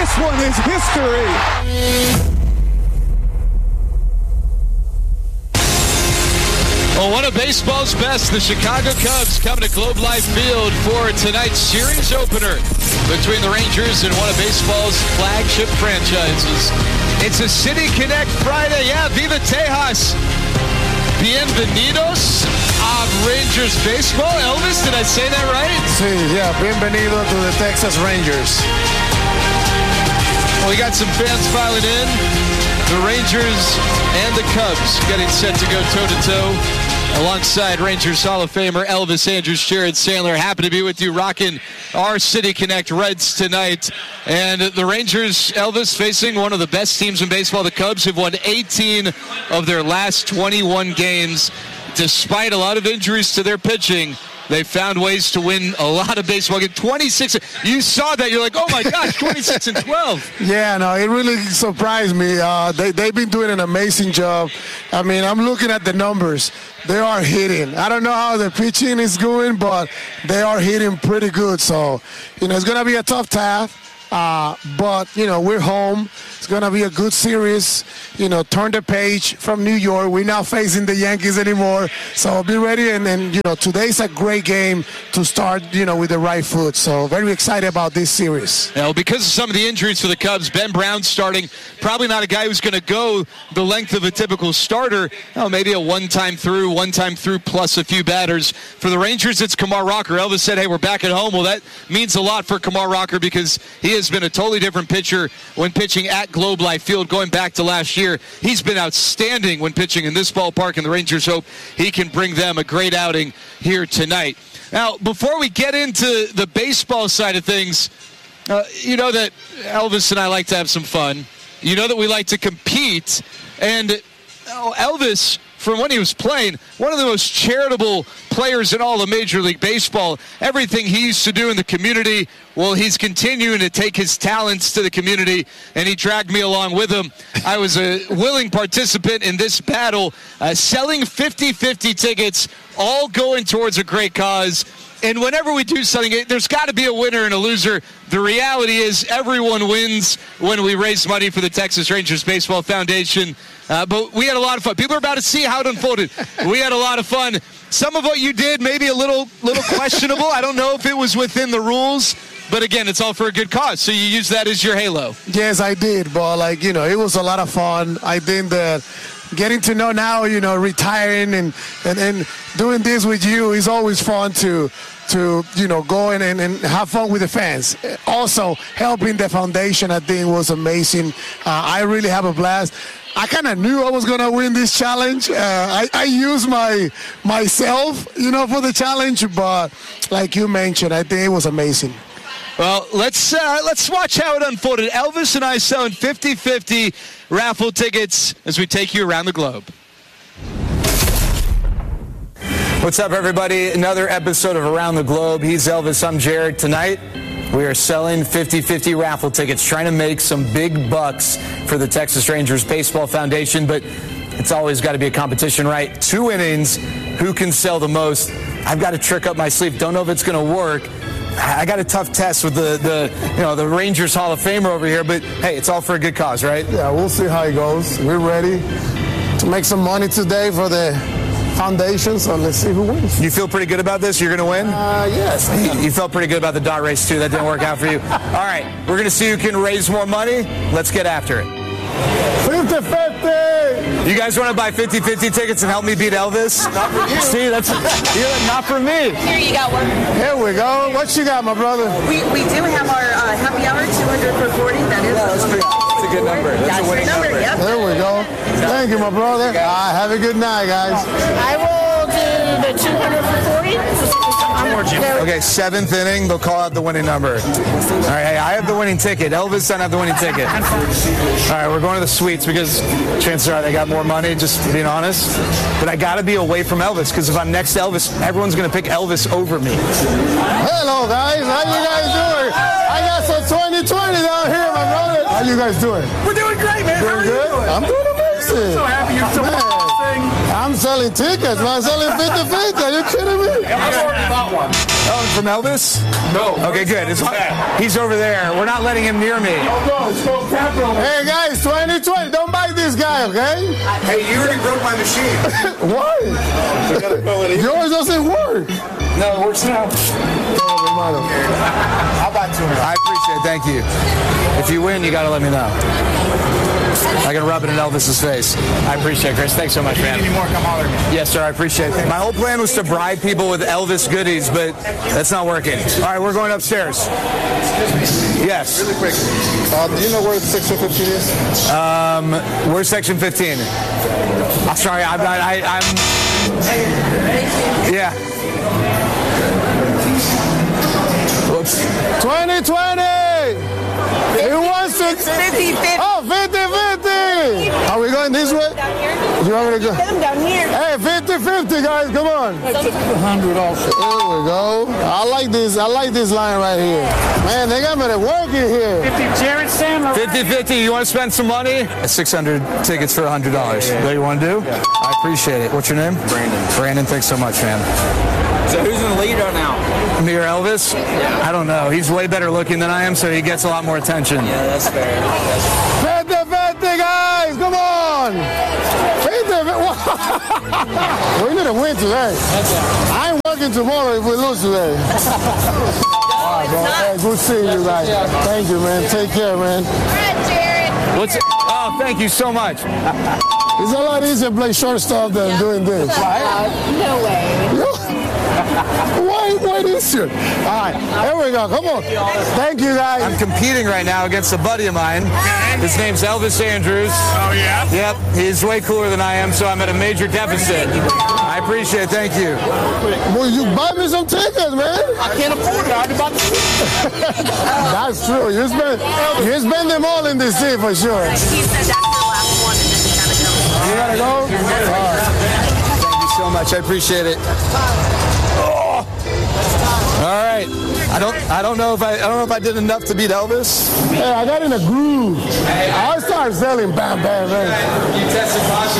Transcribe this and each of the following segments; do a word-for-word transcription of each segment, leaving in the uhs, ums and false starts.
This one is history. Well, one of baseball's best, the Chicago Cubs, coming to Globe Life Field for tonight's series opener between the Rangers and one of baseball's flagship franchises. It's a City Connect Friday. Yeah, Viva Tejas. Bienvenidos a Rangers baseball. Elvis, did I say that right? Sí, yeah, bienvenido to the Texas Rangers. Well, we got some fans filing in. The Rangers and the Cubs getting set to go toe-to-toe alongside Rangers Hall of Famer Elvis Andrus. Jared Sandler, happy to be with you, rocking our City Connect Reds tonight. And the Rangers, Elvis, facing one of the best teams in baseball. The Cubs have won eighteen of their last twenty-one games. Despite a lot of injuries to their pitching, they found ways to win a lot of baseball games. twenty-six. You saw that. You're like, oh, my gosh, twenty-six and twelve. Yeah, no, it really surprised me. Uh, they, they've been doing an amazing job. I mean, I'm looking at the numbers. They are hitting. I don't know how the pitching is going, but they are hitting pretty good. So, you know, it's going to be a tough task. Uh, but, you know, we're home. It's going to be a good series. You know, turn the page from New York. We're not facing the Yankees anymore. So be ready. And, and, you know, today's a great game to start, you know, with the right foot. So very excited about this series. Now, because of some of the injuries for the Cubs, Ben Brown starting, probably not a guy who's going to go the length of a typical starter. Oh, maybe a one-time through, one-time through plus a few batters. For the Rangers, it's Kumar Rocker. Elvis said, hey, we're back at home. Well, that means a lot for Kumar Rocker because he has been a totally different pitcher when pitching at Globe Life Field going back to last year. He's been outstanding when pitching in this ballpark, and the Rangers hope he can bring them a great outing here tonight. Now, before we get into the baseball side of things, uh, you know that Elvis and I like to have some fun. You know that we like to compete, and oh, Elvis, from when he was playing, one of the most charitable players in all of Major League Baseball. Everything he used to do in the community, well, he's continuing to take his talents to the community, and he dragged me along with him. I was a willing participant in this battle, uh, selling fifty-fifty tickets, all going towards a great cause. And whenever we do something, there's got to be a winner and a loser. The reality is everyone wins when we raise money for the Texas Rangers Baseball Foundation. Uh, but we had a lot of fun. People are about to see how it unfolded. We had a lot of fun. Some of what you did, maybe a little little questionable. I don't know if it was within the rules. But again, it's all for a good cause. So you use that as your halo. Yes, I did. But, like, you know, it was a lot of fun. I think that getting to know now, you know, retiring and, and, and doing this with you is always fun to, to you know, go in and, and have fun with the fans. Also, helping the foundation, I think, was amazing. Uh, I really have a blast. I kind of knew I was going to win this challenge. Uh, I, I used my myself, you know, for the challenge. But like you mentioned, I think it was amazing. Well, let's uh, let's watch how it unfolded. Elvis and I selling fifty-fifty raffle tickets as we take you around the globe. What's up, everybody? Another episode of Around the Globe. He's Elvis. I'm Jared. Tonight, we are selling fifty-fifty raffle tickets, trying to make some big bucks for the Texas Rangers Baseball Foundation, but it's always got to be a competition, right? Two innings, who can sell the most? I've got a trick up my sleeve. Don't know if it's going to work. I got a tough test with the, the, you know, the Rangers Hall of Famer over here, but hey, it's all for a good cause, right? Yeah, we'll see how it goes. We're ready to make some money today for the foundation, so let's see who wins. You feel pretty good about this? You're going to win? Uh, yes. You, you felt pretty good about the dot race, too. That didn't work out for you. All right, we're going to see who can raise more money. Let's get after it. fifty-fifty! You guys want to buy fifty-fifty tickets and help me beat Elvis? Not for you. See, that's yeah, not for me. Here, you got one. Here we go. What you got, my brother? We, we do have our uh, happy hour, two hundred for forty. That is yeah, that's, pretty, that's a good number. That's, that's a winning number. number. Yep. There we go. Thank you, my brother. Uh, have a good night, guys. I will do the two hundred for forty. Okay, seventh inning, they'll call out the winning number. All right, hey, I have the winning ticket. Elvis doesn't have the winning ticket. All right, we're going to the suites because chances are they got more money, just being honest. But I got to be away from Elvis because if I'm next to Elvis, everyone's going to pick Elvis over me. Hello, guys. How you guys doing? I got some twenty twenty down here, my brother. How you guys doing? We're doing great, man. Doing How are good? you doing? I'm doing amazing. crazy. So happy you're still Man, I'm selling tickets, man. I'm selling fifty fifty. Are you kidding me? I've already bought one. Oh, from Elvis? No. Okay, good. It's, he's over there. We're not letting him near me. Oh, no, it's called Capital. Hey, guys, twenty twenty. Don't buy this guy, okay? Hey, you already broke my machine. Why? Yours doesn't work. No, it works now. How about two hundred? I appreciate it. Thank you. If you win, you got to let me know. I can rub it in Elvis's face. I appreciate it, Chris. Thanks so much, man. Any more, come holler at me. Yes, sir. I appreciate it. My whole plan was to bribe people with Elvis goodies, but that's not working. All right, we're going upstairs. Yes. Really quick. Uh, do you know where section fifteen is? Um, where's section fifteen? I'm sorry. I'm not. I, I'm. Yeah. Whoops. twenty twenty. It wants to. fifty fifty. Oh, fifty fifty. Are we going this way? Down here? You want me to go? Put them down here. Hey, fifty fifty, guys. Come on. one hundred also. There we go. I like this. I like this line right here. Man, they got me to work it here. fifty, Jared Sandler. fifty fifty. You want to spend some money? six hundred tickets for one hundred dollars. Is that what you want to do? Yeah. I appreciate it. What's your name? Brandon. Brandon, thanks so much, man. So who's in the lead right now? Me or Elvis? Yeah. I don't know. He's way better looking than I am, so he gets a lot more attention. Yeah, that's fair. That's fifty fifty, guys. Come on. fifty fifty. We need to win today. I ain't working tomorrow if we lose today. All right, bro. Hey, good seeing you guys. Thank you, man. Take care, man. All right, Jared. What's it? Oh, thank you so much. It's a lot easier to play shortstop than doing this. No way. Why, why this year? All right, here we go. Come on. Thank you, guys. I'm competing right now against a buddy of mine. His name's Elvis Andrews. Oh, yeah? Yep, he's way cooler than I am, so I'm at a major deficit. I appreciate it. Thank you. Well, you buy me some tickets, man. I can't afford it. I already bought the That's true. You spend, you spend them all in the sea for sure. He said that's the last one, and then you gotta go. You gotta go? All right. Thank you so much. I appreciate it. Oh. All right. I don't. I don't know if I. I don't know if I did enough to beat Elvis. Hey, I got in a groove. I'll start selling bam, bam, bam. You tested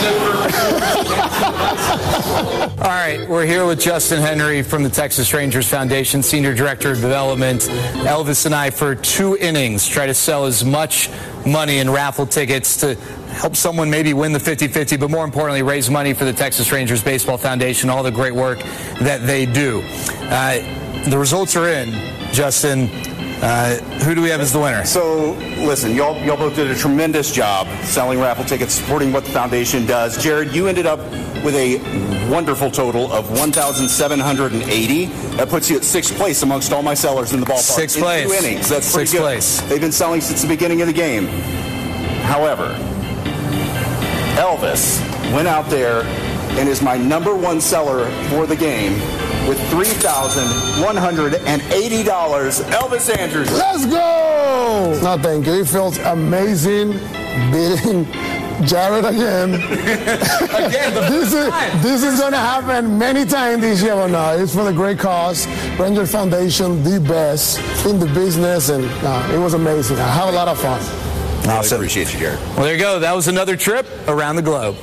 positive for. All right, we're here with Justin Henry from the Texas Rangers Foundation, Senior Director of Development. Elvis and I, for two innings, try to sell as much money in raffle tickets to help someone maybe win the fifty fifty, but more importantly, raise money for the Texas Rangers Baseball Foundation, all the great work that they do. Uh, the results are in. Justin, uh, who do we have as the winner? So, listen, y'all, y'all both did a tremendous job selling raffle tickets, supporting what the foundation does. Jared, you ended up with a wonderful total of one thousand seven hundred eighty. That puts you at sixth place amongst all my sellers in the ballpark. Sixth place. In two innings. That's pretty Sixth good. place. They've been selling since the beginning of the game. However, Elvis went out there and is my number one seller for the game with three thousand one hundred eighty dollars. Elvis Andrews. Let's go! No, thank you. It feels amazing beating Jared again. Again, the this is time. this is going to happen many times this year or not. It's for the great cause. Ranger Foundation, the best in the business, and uh, it was amazing. I have a lot of fun. I really appreciate you, Jared. Well, there you go. That was another trip around the globe.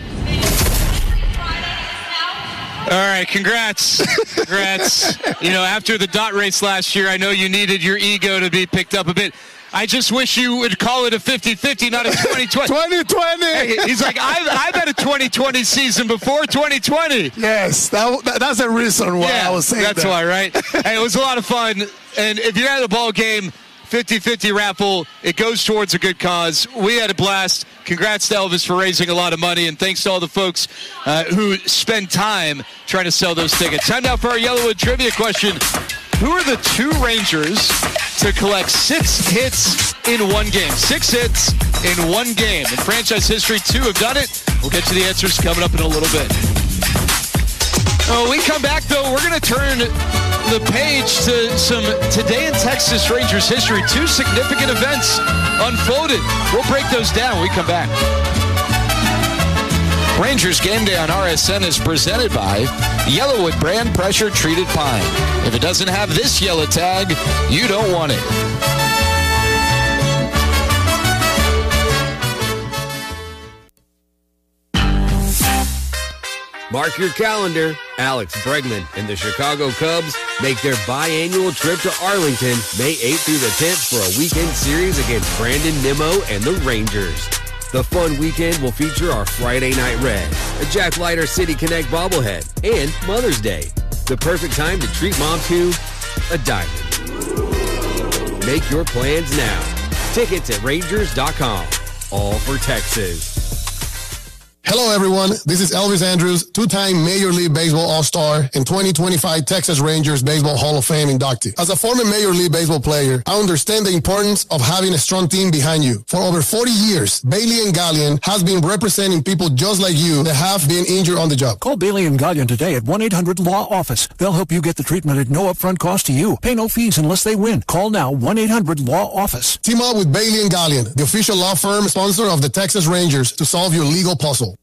All right, congrats. Congrats. You know, after the dot race last year, I know you needed your ego to be picked up a bit. I just wish you would call it a fifty fifty, not a twenty twenty. twenty twenty! Hey, he's like, I've, I've had a twenty twenty season before twenty twenty. Yes, that, that, that's the reason why Yeah, I was saying that's that. why, right? Hey, it was a lot of fun. And if you're at a ball game, fifty fifty raffle, it goes towards a good cause. We had a blast. Congrats to Elvis for raising a lot of money, and thanks to all the folks uh, who spend time trying to sell those tickets. Time now for our Yellowwood trivia question. Who are the two Rangers to collect six hits in one game? Six hits in one game. In franchise history, two have done it. We'll get to the answers coming up in a little bit. Oh, we come back, though, we're going to turn the page to some Today in Texas Rangers history. Two significant events unfolded. We'll break those down when we come back. Rangers Game Day on R S N is presented by Yellowwood brand pressure treated pine. If it doesn't have this yellow tag, you don't want it. Mark your calendar. Alex Bregman and the Chicago Cubs make their biannual trip to Arlington May eighth through the tenth for a weekend series against Brandon Nimmo and the Rangers. The fun weekend will feature our Friday Night Red, a Jack Leiter City Connect bobblehead, and Mother's Day. The perfect time to treat mom to a diamond. Make your plans now. Tickets at Rangers dot com. All for Texas. Hello, everyone. This is Elvis Andrews, two-time Major League Baseball All-Star and twenty twenty-five Texas Rangers Baseball Hall of Fame inductee. As a former Major League Baseball player, I understand the importance of having a strong team behind you. For over forty years, Bailey and Gallion has been representing people just like you that have been injured on the job. Call Bailey and Gallion today at one eight hundred law office. They'll help you get the treatment at no upfront cost to you. Pay no fees unless they win. Call now, one eight hundred law office. Team up with Bailey and Gallion, the official law firm sponsor of the Texas Rangers, to solve your legal puzzle.